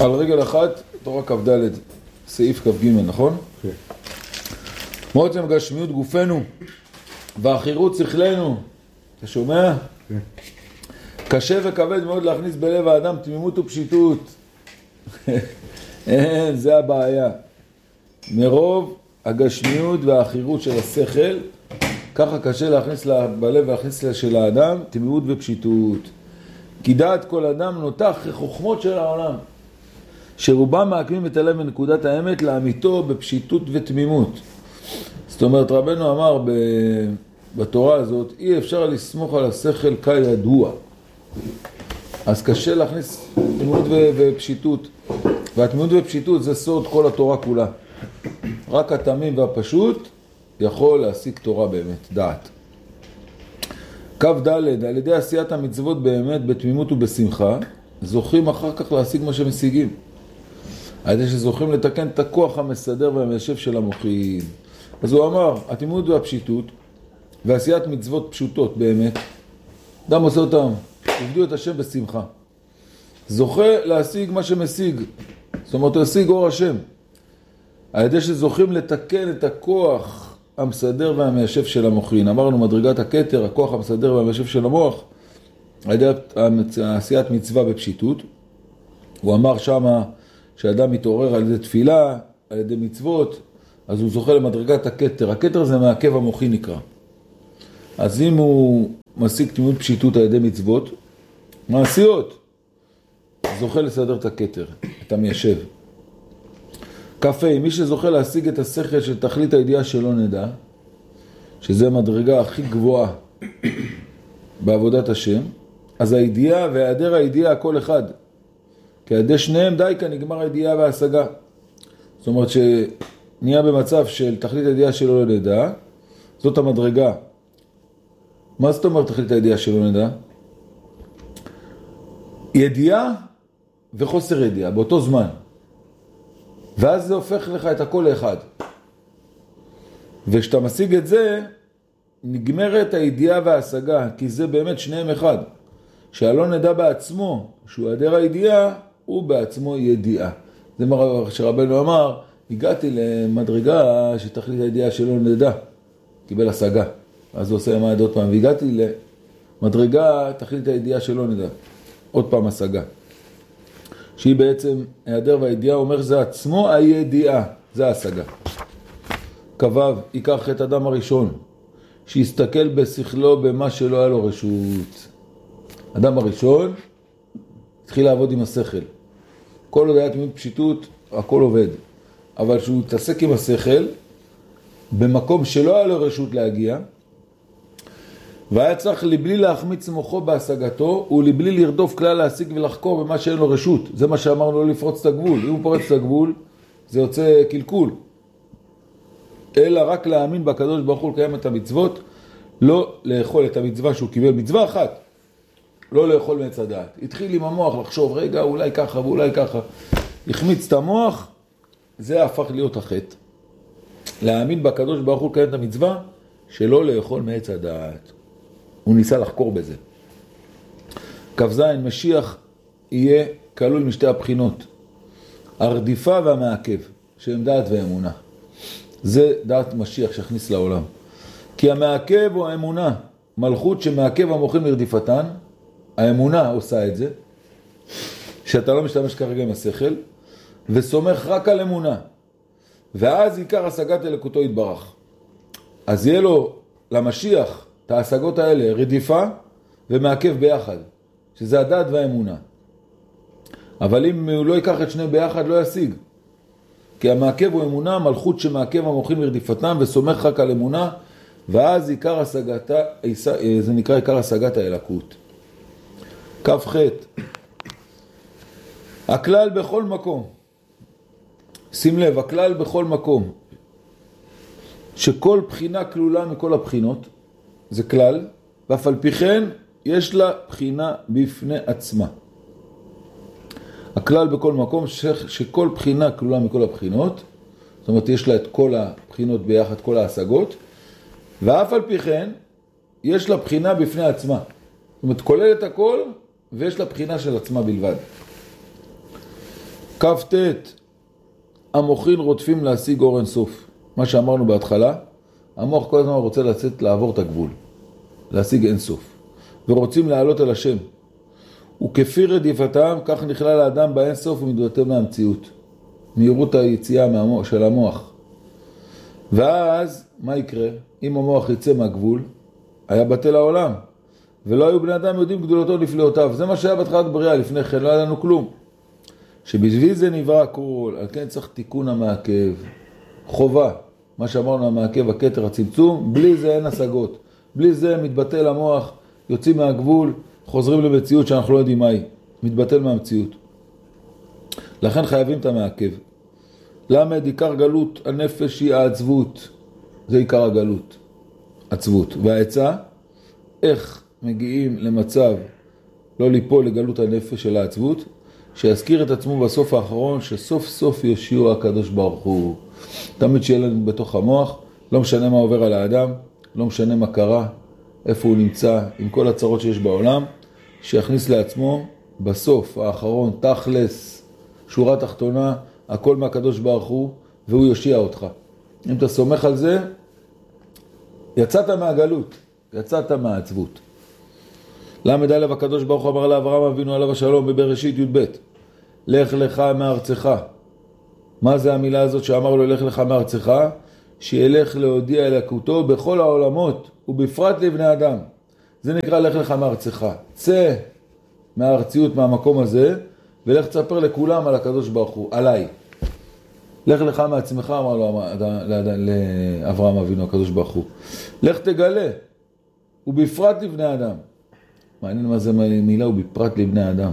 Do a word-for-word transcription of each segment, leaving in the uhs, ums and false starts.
על רגל אחת, תורה כ"ד, סעיף כ"ג, נכון? כן. מעוצם גשמיות גופנו והחירות שכלנו, אתה שומע? כן. קשה וכבד מאוד להכניס בלב האדם תמימות ופשיטות. אין, זה הבעיה. מרוב הגשמיות והחירות של השכל, ככה קשה להכניס בלב והכניס של האדם תמימות ופשיטות. כי דעת כל אדם נותח כחוכמות של העולם, שרובם מעקמים את הלב מנקודת האמת לאמיתו בפשיטות ותמימות. זאת אומרת, רבנו אמר ב... בתורה הזאת, אי אפשר לסמוך על השכל כידוע. אז קשה להכניס תמימות ו... ופשיטות. והתמימות ופשיטות זה סוד כל התורה כולה. רק התמים והפשוט יכול להשיג תורה באמת, דעת. קו ד' על ידי עשיית המצוות באמת בתמימות ובשמחה, זוכים אחר כך להשיג מה שמשיגים. על ידי שזוכים לתקן את הכוח המסדר והמיישב של המוחים. אז הוא אמר, התמימות והפשיטות ועשיית מצוות פשוטות באמת, אדם עושה אותם, עובדו את השם בשמחה. זוכה להשיג מה שמשיג, זאת אומרת, הוא ישיג אור השם. על ידי שזוכים לתקן את הכוח המסדר והמיישב של המוחין. אמרנו מדרגת הכתר, הכוח המסדר והמיישב של המוח, על ידי עשיית מצווה בפשיטות. הוא אמר שמה שאדם מתעורר על ידי תפילה, על ידי מצוות, אז הוא זוכה למדרגת הכתר. הכתר זה מעכב המוחין נקרא. אז אם הוא משיג תמימות פשיטות על ידי מצוות, מעשיות, זוכה לסדר את הכתר, את המיישב. קפה, מי שזוכה להשיג את השכל של תכלית הידיעה שלא נדע, שזה מדרגה הכי גבוהה בעבודת השם, אז הידיעה והיעדר הידיעה הכל אחד. כי ידי שניהם די כאן נגמר הידיעה וההשגה. זאת אומרת שנהיה במצב של תכלית הידיעה שלא נדע, זאת המדרגה. מה זאת אומרת תכלית הידיעה שלא נדע? ידיעה וחוסר ידיעה, באותו זמן. ואז זה הופך לך את הכל לאחד. וכשאתה משיג את זה, נגמרת הידיעה וההשגה, כי זה באמת שניהם אחד. שהלא נדע בעצמו, שהוא היעדר הידיעה, הוא בעצמו ידיעה. זה מה שרבנו אמר, הגעתי למדרגה שתכלית הידיעה שלא נדע, קיבל השגה. אז הוא עושה מה עוד פעם, והגעתי למדרגה תכלית הידיעה שלא נדע, עוד פעם השגה. שהיא בעצם היעדר והידיעה, אומר שזה עצמו הידיעה, זה ההשגה. כבב, ייקח חטא אדם הראשון, שיסתכל בשכלו במה שלא היה לו רשות. אדם הראשון התחיל לעבוד עם השכל. כל עוד היה תמימות פשיטות, הכל עובד. אבל שהוא התעסק עם השכל, במקום שלא היה לו רשות להגיע, והיה צריך לבלי להחמיץ מוחו בהשגתו, ולבלי לרדוף כלל להשיג ולחקור במה שאין לו רשות. זה מה שאמרנו, לא לפרוץ את הגבול. אם הוא פורץ את הגבול, זה יוצא קלקול. אלא רק להאמין בקדוש ברוך הוא לקיים את המצוות, לא לאכול את המצווה שהוא קיבל, מצווה אחת, לא לאכול מעץ הדעת. התחיל עם המוח לחשוב, רגע, אולי ככה ואולי ככה. החמיץ את המוח, זה הפך להיות החטא. להאמין בקדוש ברוך הוא לקיים את המצווה, שלא לאכול מעץ הדעת. הוא ניסה לחקור בזה. כ"ז, משיח יהיה כלול משתי הבחינות. הרדיפה והמעכב, שהם דעת ואמונה. זה דעת משיח שהכניס לעולם. כי המעכב הוא האמונה. מלכות שמעכב המוחים לרדיפתן, האמונה עושה את זה, שאתה לא משתמש כרגע עם השכל, וסומך רק על אמונה. ואז עיקר השגת אלוקותו יתברך. אז יהיה לו למשיח את ההשגות האלה, רדיפה ומעכב ביחד, שזה הדעת והאמונה. אבל אם הוא לא ייקח את שני ביחד, לא ישיג. כי המעכב הוא אמונה, מלכות שמעכב המוחים לרדיפתם, וסומך רק על אמונה, ואז עיקר השגתה, זה נקרא עיקר השגת האלוקות. כ"ח, הכלל בכל מקום. שים לב, הכלל בכל מקום. שכל בחינה כלולה מכל הבחינות, זה כלל, ואף על פי כן יש לה בחינה בפני עצמה. הכלל בכל מקום ש... שכל בחינה כלולה מכל הבחינות, זאת אומרת יש לה את כל הבחינות ביחד, כל ההשגות, ואף על פי כן יש לה בחינה בפני עצמה. זאת אומרת כולל את הכל ויש לה בחינה של עצמה בלבד. כ"ט, המוחין רודפים להשיג אור אין סוף. מה שאמרנו בהתחלה, המוח כל הזמן רוצה לצאת לעבור את הגבול, להשיג אין סוף. ורוצים לעלות אל השם. וכפי רדיפתם, כך נכלל האדם באין סוף ומתבטא מהמציאות. מהירות היציאה מהמוח, של המוח. ואז, מה יקרה? אם המוח יצא מהגבול, היה בטל העולם. ולא היו בני אדם יודעים גדולתו לפלאותיו. זה מה שהיה בתחילת בריאה, לפני כן לא היה לנו כלום. שבשביל זה נברא הכל, על כן צריך תיקון המעכב. חובה, מה שאמרנו המעכב, הכתר, הצמצום, בלי זה אין השגות. בלי זה מתבטל המוח, יוצאים מהגבול, חוזרים למציאות שאנחנו לא יודעים מהי. מתבטל מהמציאות. לכן חייבים את המעכב. למד עיקר גלות הנפש היא העצבות. זה עיקר הגלות. עצבות. והעצה, איך מגיעים למצב לא ליפול לגלות הנפש של העצבות, שיזכיר את עצמו בסוף האחרון, שסוף סוף יושיעו הקדוש ברוך הוא. תמיד שיהיה לנו בתוך המוח, לא משנה מה עובר על האדם, לא משנה מה קרה, איפה הוא נמצא, עם כל הצרות שיש בעולם, שיכניס לעצמו בסוף האחרון, תכלס, שורה תחתונה, הכל מהקדוש ברוך הוא, והוא יושיע אותך. אם אתה סומך על זה, יצאת מהגלות, יצאת מהעצבות. למד עליו הקדוש ברוך הוא אמר לאברהם אבינו עליו השלום בבראשית י"ב, לך לך מארצך. מה זה המילה הזאת שאמר לו לך לך מארצך? שילך להודיע אלוקותו בכל העולמות ובפרט לבני אדם. זה נקרא לך לך מארצך. צא מהארציות מהמקום הזה ולך תספר לכולם על הקדוש ברוך הוא, עליי. לך לך מעצמך, אמר לו לאברהם אבינו הקדוש ברוך הוא. לך תגלה ובפרט לבני אדם. מעניין מה זה מילה ובפרט לבני אדם.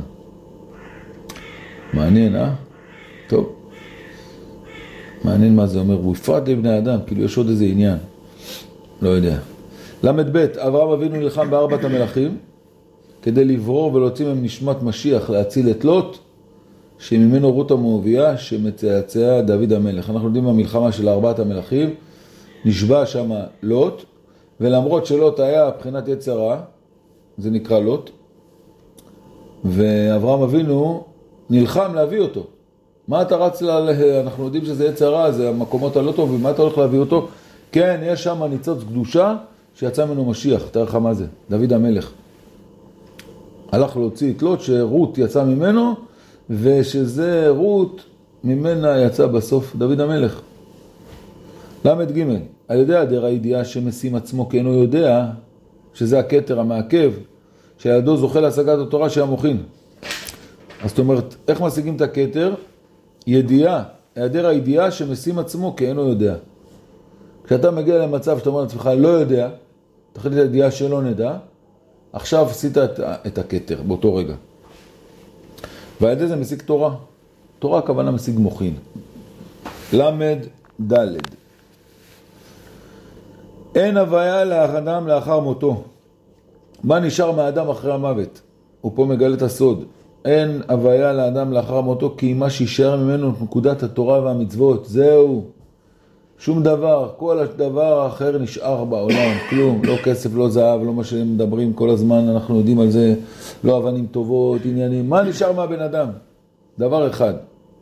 מעניין, אה? טוב. מעניין מה זה אומר, ובפרט לבני אדם, כאילו יש עוד איזה עניין. לא יודע. למד ב', אברהם אבינו נלחם בארבעת המלכים, כדי לברור ולהוציא מהם נשמת משיח, להציל את לוט, שממנו רות המואביה, שמצאצא דוד המלך. אנחנו יודעים במלחמה של ארבעת המלכים, נשבע שם לוט, ולמרות שלוט היה בחינת יצרה, זה נקרא לוט, ואברהם אבינו נלחם להביא אותו. מה אתה רץ לה, אנחנו יודעים שזה יצרה, זה המקומות הלא טובים, מה אתה הולך להביא אותו? כן, יש שם ניצוץ קדושה שיצא ממנו משיח, תראה לך מה זה, דוד המלך. הלך להוציא את לוט שרות יצא ממנו, ושזה רות ממנה יצא בסוף דוד המלך. למד ג' על ידי היעדר הידיעה שמשים עצמו כי אינו יודע, שזה הכתר המעכב, שהידו זוכה להשגת התורה של המוחין. אז זאת אומרת, איך משיגים את הכתר? ידיעה, היעדר הידיעה שמשים עצמו כי אינו יודע. כשאתה מגיע למצב שאתה אומר לעצמך לא יודע, תחליט את הידיעה שלא נדע, עכשיו עשית את, את הכתר באותו רגע. והידי זה משיג תורה. תורה הכוונה משיג מוחין. למד ד' אין הוויה לאדם לאחר מותו. מה נשאר מהאדם אחרי המוות? הוא פה מגלה את הסוד. אין הוויה לאדם לאחר מותו, כי מה שישאר ממנו נקודת התורה והמצוות. זהו. שום דבר, כל הדבר האחר נשאר בעולם, כלום, לא כסף, לא זהב, לא מה שהם מדברים כל הזמן, אנחנו יודעים על זה, לא אבנים טובות, עניינים. מה נשאר מהבן אדם? דבר אחד.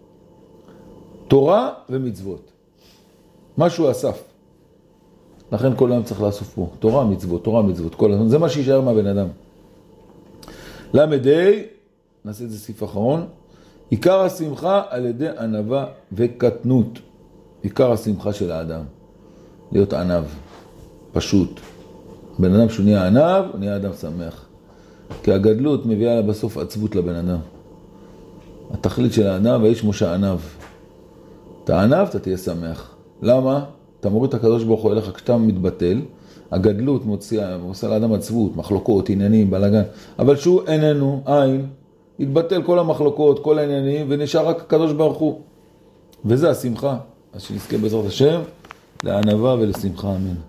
תורה ומצוות. משהו אסף. לכן כל היום צריך לאסוף פה. תורה, מצוות, תורה, מצוות, כל הזמן. זה מה שישאר מהבן אדם. למדי, נעשה את זה סעיף אחרון, עיקר השמחה על ידי ענווה וקטנות. עיקר השמחה של האדם. להיות ענב. פשוט. בן אדם שהוא נהיה ענב, הוא נהיה אדם שמח. כי הגדלות מביאה לה בסוף עצבות לבן אדם. התכלית של הענב, האיש משה ענב. אתה ענב, אתה תהיה שמח. למה? אתה מוריד את הקדוש ברוך הוא אליך כשאתה מתבטל, הגדלות מוציאה, עושה לאדם עצבות, מחלוקות, עניינים, בלגן. אבל שהוא איננו, עין, יתבטל כל המחלוקות, כל העניינים, ונשאר רק הקדוש ברוך הוא. וזה השמחה. אז שנזכה בעזרת השם, לענווה ולשמחה, אמן.